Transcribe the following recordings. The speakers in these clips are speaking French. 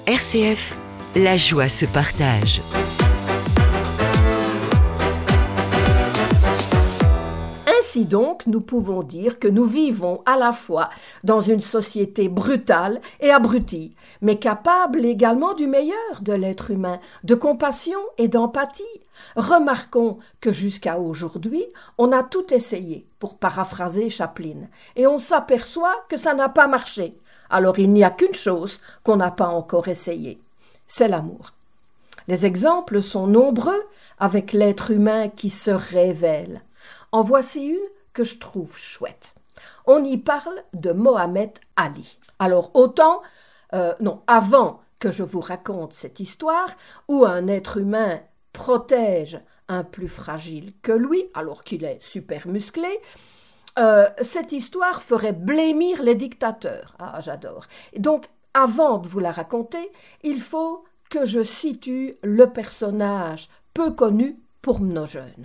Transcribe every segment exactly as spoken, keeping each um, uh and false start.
R C F, la joie se partage. Ainsi donc, nous pouvons dire que nous vivons à la fois dans une société brutale et abrutie, mais capable également du meilleur de l'être humain, de compassion et d'empathie. Remarquons que jusqu'à aujourd'hui, on a tout essayé, pour paraphraser Chaplin, et on s'aperçoit que ça n'a pas marché. Alors il n'y a qu'une chose qu'on n'a pas encore essayé, c'est l'amour. Les exemples sont nombreux avec l'être humain qui se révèle. En voici une que je trouve chouette. On y parle de Mohamed Ali. Alors autant, euh, non, avant que je vous raconte cette histoire où un être humain protège un plus fragile que lui, alors qu'il est super musclé, euh, cette histoire ferait blêmir les dictateurs. Ah, j'adore. Et donc, avant de vous la raconter, il faut que je situe le personnage peu connu pour nos jeunes.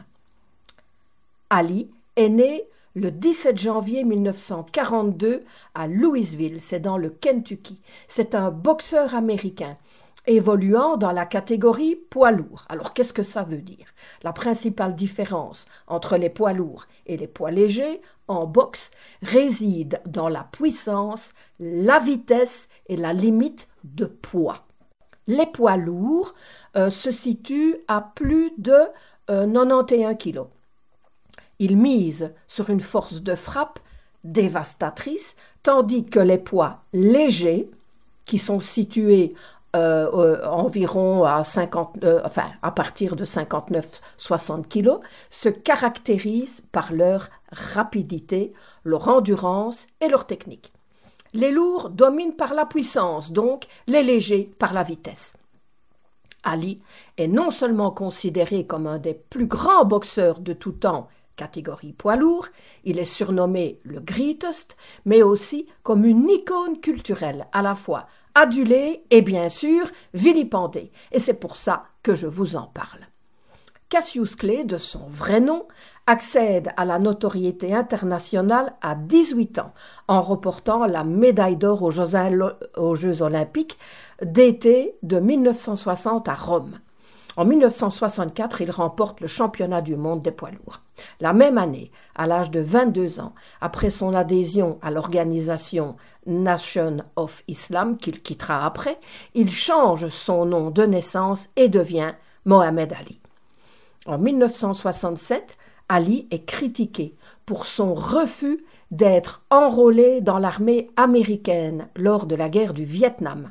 Ali est né le dix-sept janvier mille neuf cent quarante-deux à Louisville, c'est dans le Kentucky. C'est un boxeur américain évoluant dans la catégorie poids lourd. Alors qu'est-ce que ça veut dire? La principale différence entre les poids lourds et les poids légers en boxe réside dans la puissance, la vitesse et la limite de poids. Les poids lourds euh, se situent à plus de euh, quatre-vingt-onze kilos. Ils misent sur une force de frappe dévastatrice, tandis que les poids légers, qui sont situés euh, euh, environ à, cinquante, euh, enfin, à partir de cinquante-neuf à soixante kilos, se caractérisent par leur rapidité, leur endurance et leur technique. Les lourds dominent par la puissance, donc les légers par la vitesse. Ali est non seulement considéré comme un des plus grands boxeurs de tout temps, catégorie poids lourd, il est surnommé le greatest, mais aussi comme une icône culturelle, à la fois adulée et bien sûr vilipendée. Et c'est pour ça que je vous en parle. Cassius Clay, de son vrai nom, accède à la notoriété internationale à dix-huit ans, en remportant la médaille d'or aux Jeux, aux Jeux olympiques d'été de mille neuf cent soixante à Rome. En mille neuf cent soixante-quatre, il remporte le championnat du monde des poids lourds. La même année, à l'âge de vingt-deux ans, après son adhésion à l'organisation Nation of Islam, qu'il quittera après, il change son nom de naissance et devient Mohamed Ali. En mille neuf cent soixante-sept, Ali est critiqué pour son refus d'être enrôlé dans l'armée américaine lors de la guerre du Vietnam.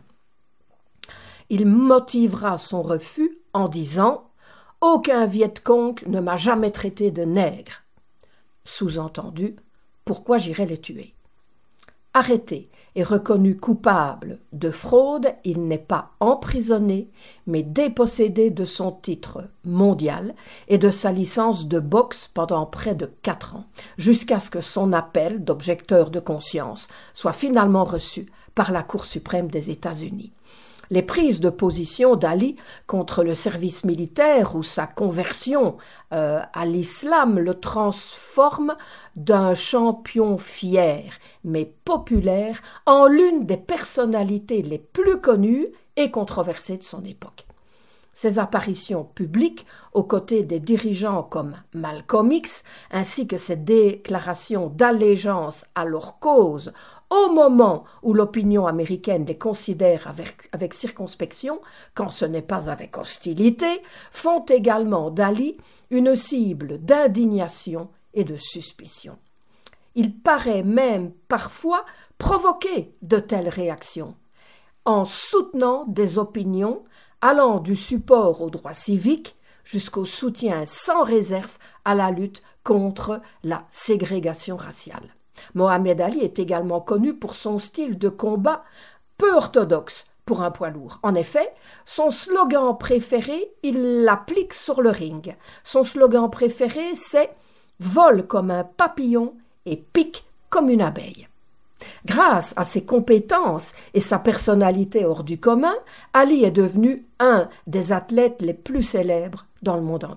Il motivera son refus en disant « Aucun Viet Cong ne m'a jamais traité de nègre ». Sous-entendu, pourquoi j'irais les tuer? Arrêté et reconnu coupable de fraude, il n'est pas emprisonné, mais dépossédé de son titre mondial et de sa licence de boxe pendant près de quatre ans, jusqu'à ce que son appel d'objecteur de conscience soit finalement reçu par la Cour suprême des États-Unis. Les prises de position d'Ali contre le service militaire ou sa conversion euh, à l'islam le transforment d'un champion fier mais populaire en l'une des personnalités les plus connues et controversées de son époque. Ses apparitions publiques aux côtés des dirigeants comme Malcolm X, ainsi que ses déclarations d'allégeance à leur cause au moment où l'opinion américaine les considère avec, avec circonspection, quand ce n'est pas avec hostilité, font également d'Ali une cible d'indignation et de suspicion. Il paraît même parfois provoquer de telles réactions, en soutenant des opinions allant du support aux droits civiques jusqu'au soutien sans réserve à la lutte contre la ségrégation raciale. Mohamed Ali est également connu pour son style de combat peu orthodoxe pour un poids lourd. En effet, son slogan préféré, il l'applique sur le ring. Son slogan préféré, c'est « Vole comme un papillon et pique comme une abeille ». Grâce à ses compétences et sa personnalité hors du commun, Ali est devenu un des athlètes les plus célèbres dans le monde entier.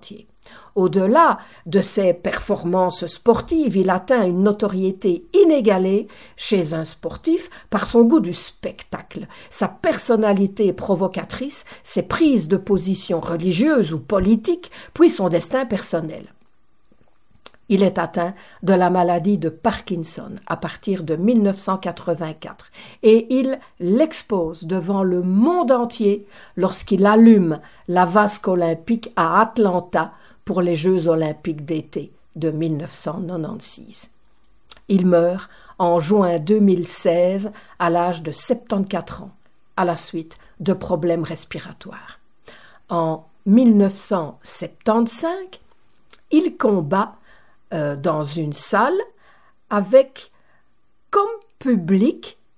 Au-delà de ses performances sportives, il atteint une notoriété inégalée chez un sportif par son goût du spectacle, sa personnalité provocatrice, ses prises de position religieuses ou politiques, puis son destin personnel. Il est atteint de la maladie de Parkinson à partir de mille neuf cent quatre-vingt-quatre et il l'expose devant le monde entier lorsqu'il allume la vasque olympique à Atlanta pour les Jeux olympiques d'été de mille neuf cent quatre-vingt-seize. Il meurt en juin deux mille seize à l'âge de soixante-quatorze ans, à la suite de problèmes respiratoires. En mille neuf cent soixante-quinze, il combat euh, dans une salle avec comme public